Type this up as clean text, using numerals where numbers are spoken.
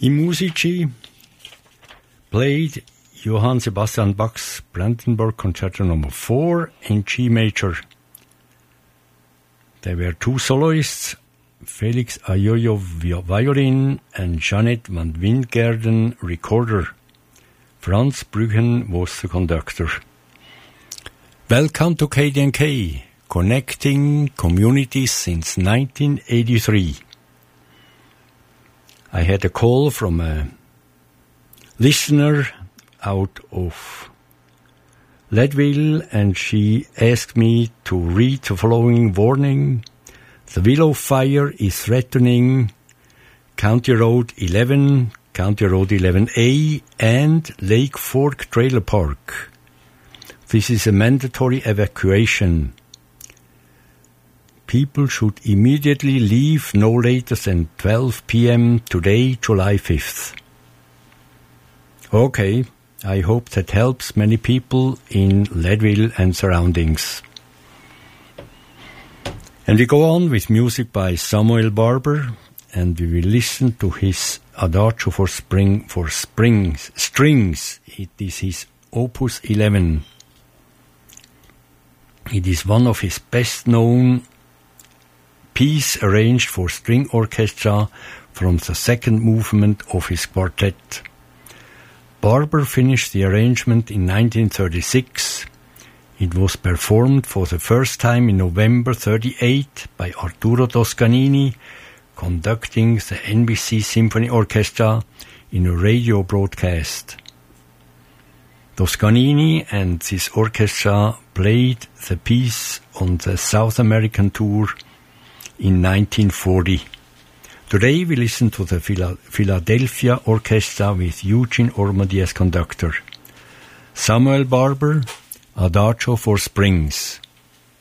I musici played Johann Sebastian Bach's Brandenburg Concerto No. 4 in G major. There were two soloists, Felix Ayoyo violin and Jeanette van Wijngaarden recorder. Franz Bruggen was the conductor. Welcome to KDNK, connecting communities since 1983. I had a call from a listener out of Leadville, and she asked me to read the following warning. The willow fire is threatening County Road 11, County Road 11A, and Lake Fork Trailer Park. This is a mandatory evacuation. People should immediately leave no later than 12 p.m. today, July 5th. Okay, I hope that helps many people in Leadville and surroundings. And we go on with music by Samuel Barber, and we will listen to his Adagio for strings. It is his Opus 11. It is one of his best-known piece arranged for string orchestra from the second movement of his quartet. Barber finished the arrangement in 1936. It was performed for the first time in November 1938 by Arturo Toscanini, conducting the NBC Symphony Orchestra in a radio broadcast. Toscanini and his orchestra played the piece on the South American tour in 1940. Today we listen to the Philadelphia Orchestra with Eugene Ormandy as conductor. Samuel Barber, Adagio for Strings.